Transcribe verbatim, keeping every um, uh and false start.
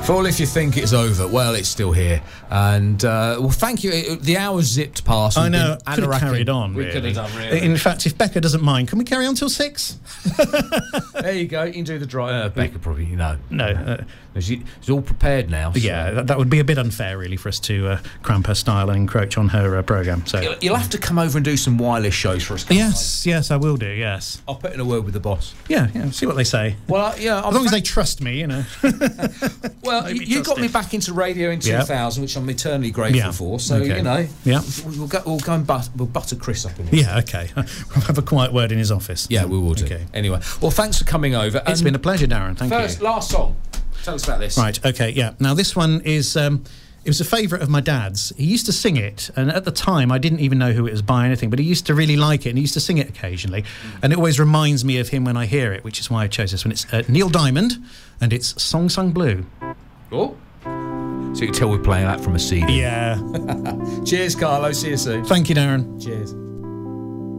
Fall if you think it's over. Well, it's still here. And, uh, well, thank you. It, the hours zipped past. I We've know. been Could have anoracking. carried on, We really. could have done, really. In fact, if Becca doesn't mind, can we carry on till six? There you go. You can do the dry. Uh, Becca probably, you know. No. Uh, She, she's all prepared now. So. yeah, that, that would be a bit unfair, really, for us to uh, cramp her style and encroach on her uh, programme. So You'll, you'll have to come over and do some wireless shows for us. can't yes, yes, I will do. Yes. I? I'll put in a word with the boss. Yeah, yeah. See what they say. Well, uh, yeah. As long as they trust me, you know. Well, Maybe you, you got trust me it. back into radio in two Yeah. thousand, which I'm eternally grateful Yeah. for. So Okay. you know, Yeah. we'll go, we'll go and but, we'll butter Chris up in here. Yeah. Okay. We'll have a quiet word in his office. Yeah, we will do. Okay. Anyway, well, thanks for coming over. It's And been a pleasure, Darren. Thank first, you. last song. Tell us about this. Right, okay, yeah. Now, this one is... Um, it was a favourite of my dad's. He used to sing it, and at the time, I didn't even know who it was by anything, but he used to really like it, and he used to sing it occasionally. And it always reminds me of him when I hear it, which is why I chose this one. It's uh, Neil Diamond, and it's Song Sung Blue. Oh. So you can tell we're playing that from a C D. Yeah. Cheers, Carlo. See you soon. Thank you, Darren. Cheers.